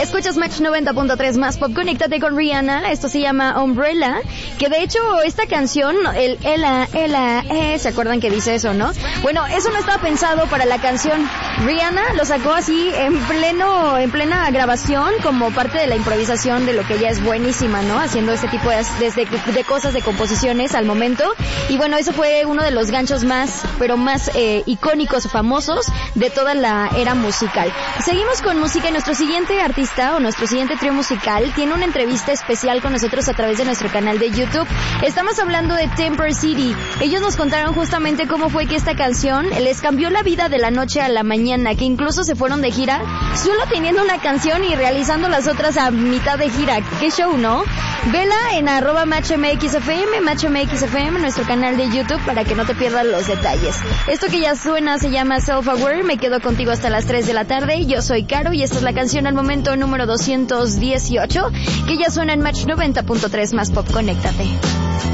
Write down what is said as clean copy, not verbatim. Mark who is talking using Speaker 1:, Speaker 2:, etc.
Speaker 1: Escuchas Match 90.3 más pop. Conéctate con Rihanna. Esto se llama Umbrella. Que de hecho, esta canción, el Ella, ¿se acuerdan que dice eso, no? Bueno, eso no estaba pensado para la canción. Rihanna lo sacó así en plena grabación, como parte de la improvisación de lo que ella es buenísima, ¿no? Haciendo este tipo de cosas, de composiciones al momento. Y bueno, eso fue uno de los ganchos más icónicos o famosos de toda la era musical. Seguimos con música y nuestro siguiente artista o nuestro siguiente trío musical tiene una entrevista especial con nosotros a través de nuestro canal de YouTube. Estamos hablando de Temper City. Ellos nos contaron justamente cómo fue que esta canción les cambió la vida de la noche a la mañana, que incluso se fueron de gira solo teniendo una canción y realizando las otras a mitad de gira. ¡Qué show!, ¿no? Vela en @MatchMXFM, MatchMXFM, nuestro canal de YouTube, para que no te pierdas los detalles. Esto que ya suena se llama Self Aware. Me quedo contigo hasta las 3 de la tarde. Yo soy Caro y esta es la canción al momento número 218, que ya suena en Match 90.3 más pop. Conéctate.